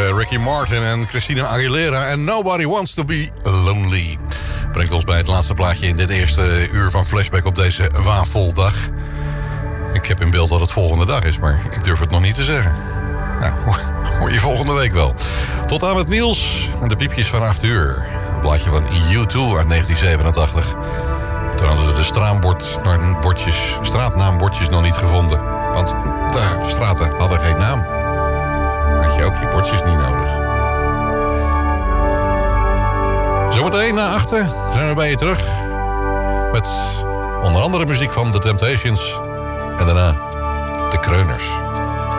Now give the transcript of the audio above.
Ricky Martin en Christina Aguilera en Nobody Wants to Be Lonely. Brengt ons bij het laatste plaatje in dit eerste uur van Flashback op deze wafeldag. Ik heb in beeld dat het volgende dag is, maar ik durf het nog niet te zeggen. Nou, hoor je volgende week wel. Tot aan het nieuws en de piepjes van 8 uur. Een plaatje van U2 uit 1987. Toen hadden ze de straatnaambordjes nog niet gevonden. Want de straten hadden geen naam. Had je ook die bordjes niet nodig. Zometeen na 8 zijn we bij je terug. Met onder andere muziek van The Temptations. En daarna de Kreuners.